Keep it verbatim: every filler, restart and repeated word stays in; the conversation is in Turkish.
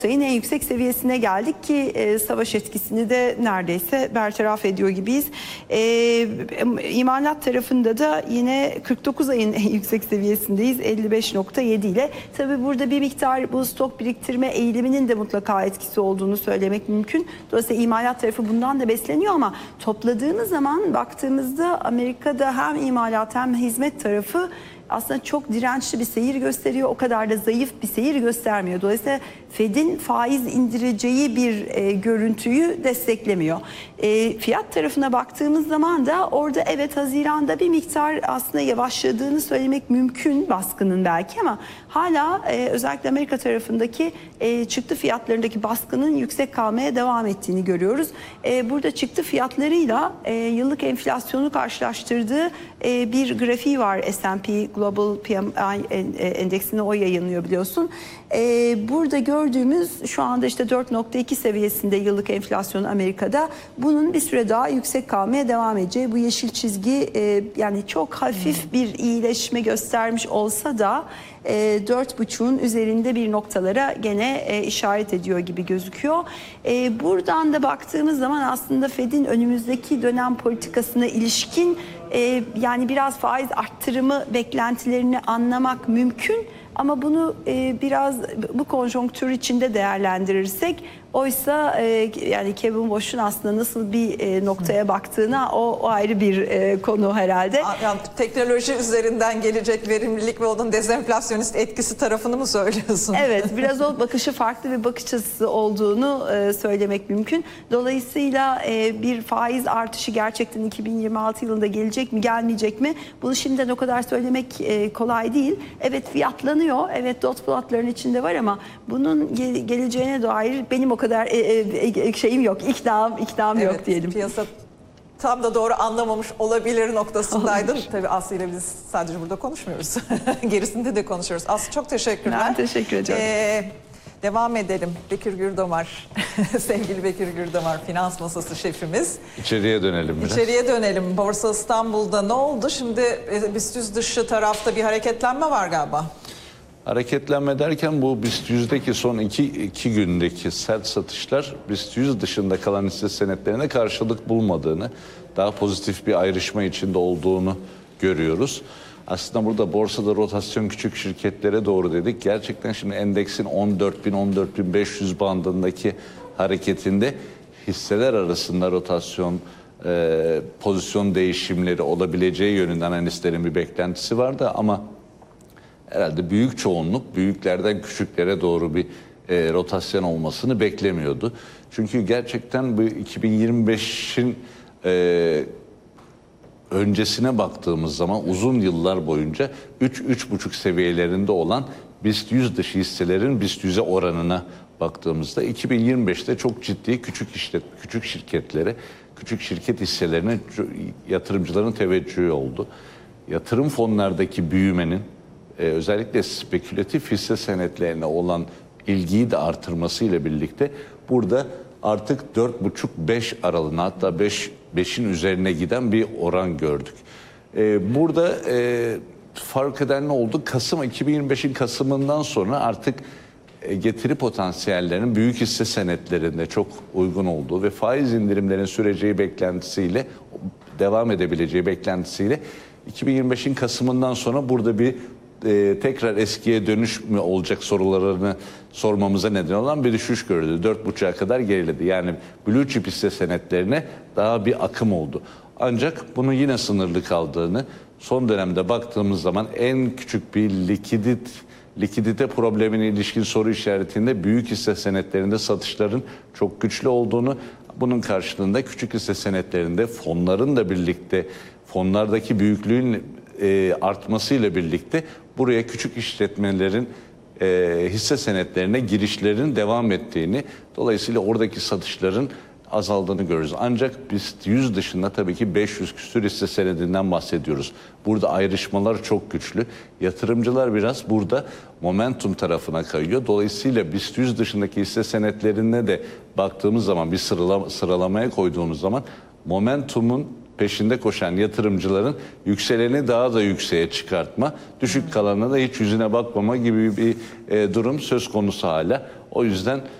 Sayın en yüksek seviyesine geldik ki e, savaş etkisini de neredeyse bertaraf ediyor gibiyiz. E, imalat tarafında da yine kırk dokuz ayın en yüksek seviyesindeyiz, elli beş nokta yedi ile. Tabii burada bir miktar bu stok biriktirme eğiliminin de mutlaka etkisi olduğunu söylemek mümkün. Dolayısıyla imalat tarafı bundan da besleniyor ama topladığımız zaman baktığımızda Amerika'da hem imalat hem hizmet tarafı aslında çok dirençli bir seyir gösteriyor. O kadar da zayıf bir seyir göstermiyor. Dolayısıyla Fed'in faiz indireceği bir e, görüntüyü desteklemiyor. E, fiyat tarafına baktığımız zaman da orada evet Haziran'da bir miktar aslında yavaşladığını söylemek mümkün baskının belki ama hala e, özellikle Amerika tarafındaki e, çıktı fiyatlarındaki baskının yüksek kalmaya devam ettiğini görüyoruz. E, burada çıktı fiyatlarıyla e, yıllık enflasyonu karşılaştırdığı e, bir grafiği var. S and P Global P M I endeksini o yayınlıyor biliyorsun. Ee, burada gördüğümüz şu anda işte dört nokta iki seviyesinde yıllık enflasyon Amerika'da. Bunun bir süre daha yüksek kalmaya devam edeceği, bu yeşil çizgi e, yani çok hafif bir iyileşme göstermiş olsa da e, dört buçuğun üzerinde bir noktalara gene e, işaret ediyor gibi gözüküyor. E, buradan da baktığımız zaman aslında Fed'in önümüzdeki dönem politikasına ilişkin e, yani biraz faiz arttırımı beklentilerini anlamak mümkün. Ama bunu e, biraz bu konjonktür içinde değerlendirirsek, oysa e, yani Kevin Bosch'un aslında nasıl bir e, noktaya baktığına o, o ayrı bir e, konu herhalde. Yani teknoloji üzerinden gelecek verimlilik ve onun dezenflasyonist etkisi tarafını mı söylüyorsun? Evet, biraz o bakışı farklı bir bakış açısı olduğunu e, söylemek mümkün. Dolayısıyla e, bir faiz artışı gerçekten iki bin yirmi altı yılında gelecek mi, gelmeyecek mi? Bunu şimdiden o kadar söylemek e, kolay değil. Evet fiyatlanıyor, evet dot plotların içinde var ama bunun ge geleceğine dair benim o kadar e, e, şeyim yok, iknam, iknam evet, yok diyelim. Piyasa tam da doğru anlamamış olabilir noktasındaydın. Tabii Aslı ile biz sadece burada konuşmuyoruz. Gerisinde de konuşuyoruz. Aslı çok teşekkürler. Ben teşekkür ediyorum. Ee, devam edelim. Bekir Gürdamar, sevgili Bekir Gürdamar, finans masası şefimiz. İçeriye dönelim biraz. İçeriye dönelim. Borsa İstanbul'da ne oldu? Şimdi BIST yüz dışı tarafta bir hareketlenme var galiba. Hareketlenme derken bu BIST yüzdeki son iki, iki gündeki sert satışlar BIST yüz dışında kalan hisse senetlerine karşılık bulmadığını, daha pozitif bir ayrışma içinde olduğunu görüyoruz. Aslında burada borsada rotasyon küçük şirketlere doğru dedik. Gerçekten şimdi endeksin on dört bin on dört bin beş yüz bandındaki hareketinde hisseler arasında rotasyon, e, pozisyon değişimleri olabileceği yönünden analistlerin bir beklentisi vardı ama herhalde büyük çoğunluk büyüklerden küçüklere doğru bir e, rotasyon olmasını beklemiyordu. Çünkü gerçekten bu iki bin yirmi beşin e, öncesine baktığımız zaman uzun yıllar boyunca üç üç buçuk seviyelerinde olan BIST yüz dışı hisselerin BIST yüze oranına baktığımızda iki bin yirmi beşte çok ciddi küçük işlet küçük şirketlere, küçük şirket hisselerine yatırımcıların teveccühü oldu. Yatırım fonlardaki büyümenin Ee, özellikle spekülatif hisse senetlerine olan ilgiyi de artırmasıyla birlikte burada artık dört buçuk beş aralığına, hatta beşin üzerine giden bir oran gördük. Ee, burada e, fark eden ne oldu? Kasım iki bin yirmi beşin Kasım'ından sonra artık e, getiri potansiyellerinin büyük hisse senetlerinde çok uygun olduğu ve faiz indirimlerin süreceği beklentisiyle, devam edebileceği beklentisiyle iki bin yirmi beşin Kasım'ından sonra burada bir Ee, tekrar eskiye dönüş mü olacak sorularını sormamıza neden olan bir düşüş gördü. dört buçuğa kadar geriledi. Yani blue chip hisse senetlerine daha bir akım oldu. Ancak bunun yine sınırlı kaldığını, son dönemde baktığımız zaman en küçük bir likidit, likidite problemine ilişkin soru işaretinde büyük hisse senetlerinde satışların çok güçlü olduğunu, bunun karşılığında küçük hisse senetlerinde fonların da birlikte, fonlardaki büyüklüğün e, artmasıyla birlikte buraya küçük işletmelerin e, hisse senetlerine girişlerin devam ettiğini, dolayısıyla oradaki satışların azaldığını görürüz. Ancak BIST yüz dışında tabii ki beş yüz küsur hisse senedinden bahsediyoruz. Burada ayrışmalar çok güçlü. Yatırımcılar biraz burada momentum tarafına kayıyor. Dolayısıyla BIST yüz dışındaki hisse senetlerine de baktığımız zaman, bir sıralama, sıralamaya koyduğumuz zaman momentumun peşinde koşan yatırımcıların yükseleni daha da yükseğe çıkartma, düşük kalanına da hiç yüzüne bakmama gibi bir e, durum söz konusu hala. O yüzden